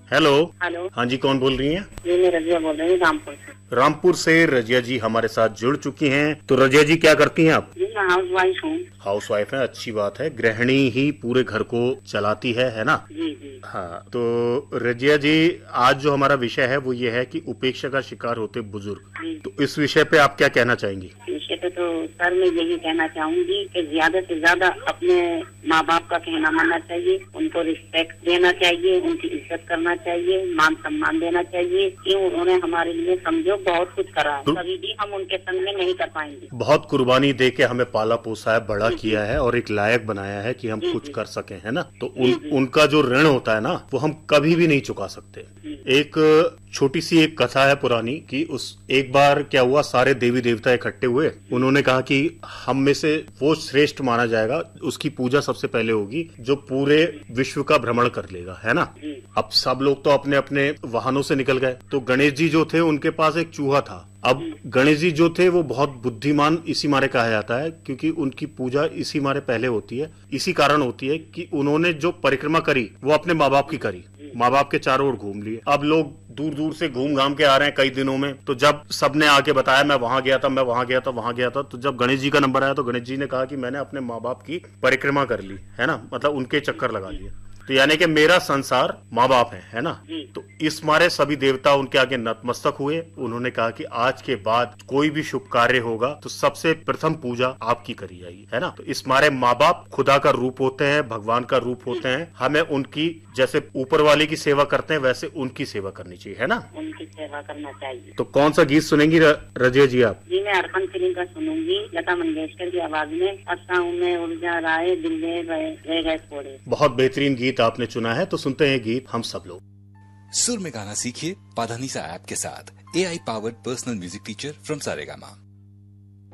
Hello. Hello. हाँ जी, कौन बोल रही हैं? जी मैं रजिया बोल रही हूँ रामपुर से। रामपुर से रजिया जी हमारे साथ जुड़ चुकी हैं। तो रजिया जी क्या करती हैं आप? जी मैं हाउस वाइफ हूँ। हाउस वाइफ है, अच्छी बात है। गृहिणी ही पूरे घर को चलाती है ना? जी जी। हाँ, तो रजिया जी आज जो हमारा विषय है वो ये है कि उपेक्षा का शिकार होते बुजुर्ग। जी। तो इस विषय पे आप क्या कहना चाहेंगी? विषय पे तो सर मैं यही कहना चाहूंगी कि ज्यादा से ज्यादा अपने माँ बाप का कहना मानना चाहिए, उनको रिस्पेक्ट देना चाहिए, उनकी इज्जत करना चाहिए, मान सम्मान देना चाहिए कि उन्होंने हमारे लिए समझो बहुत कुछ करा है, कभी भी हम उनके संग में नहीं कर पाएंगे। बहुत कुर्बानी दे के हमें पाला पोसा है, बड़ा किया है और एक लायक बनाया है कि हम कुछ कर सके, है ना? तो उनका जो ऋण होता है ना वो हम कभी भी नहीं चुका सकते। एक छोटी सी एक कथा है पुरानी कि उस एक बार क्या हुआ, सारे देवी देवता इकट्ठे हुए। उन्होंने कहा कि हम में से वो श्रेष्ठ माना जाएगा, उसकी पूजा सबसे पहले होगी जो पूरे विश्व का भ्रमण कर लेगा, है ना? अब सब लोग तो अपने अपने वाहनों से निकल गए। तो गणेश जी जो थे उनके पास एक चूहा था। अब गणेश जी जो थे वो बहुत बुद्धिमान इसी मारे कहा जाता है क्योंकि उनकी पूजा इसी मारे पहले होती है, इसी कारण होती है कि उन्होंने जो परिक्रमा करी वो अपने माँ बाप की करी, माँ बाप के चारों ओर घूम लिए। अब लोग दूर दूर से घूम घाम के आ रहे हैं कई दिनों में। तो जब सबने आके बताया मैं वहां गया था, मैं वहां गया था, वहां गया था, तो जब गणेश जी का नंबर आया तो गणेश जी ने कहा कि मैंने अपने माँ बाप की परिक्रमा कर ली, है ना? मतलब उनके चक्कर लगा लिए। तो यानी कि मेरा संसार माँ बाप है ना? तो इस मारे सभी देवता उनके आगे नतमस्तक हुए। उन्होंने कहा कि आज के बाद कोई भी शुभ कार्य होगा तो सबसे प्रथम पूजा आपकी करी जाएगी, है ना? तो इस मारे माँ बाप खुदा का रूप होते हैं, भगवान का रूप होते हैं। हमें उनकी जैसे ऊपर वाले की सेवा करते हैं वैसे उनकी सेवा करनी चाहिए, है ना? उनकी सेवा करना चाहिए। तो कौन सा गीत सुनेंगी रजिया जी आप? जी मैं अर्पण फिल्म का सुनूंगी, लता मंगेशकर की आवाज में। असाओं में उलझा राय दिल में रह गए थोड़े। बहुत बेहतरीन गीत आपने चुना है, तो सुनते हैं गीत हम सब लोग। सुर में गाना सीखिए पाधानीसा ऐप के साथ। AI powered personal music teacher from Saregama.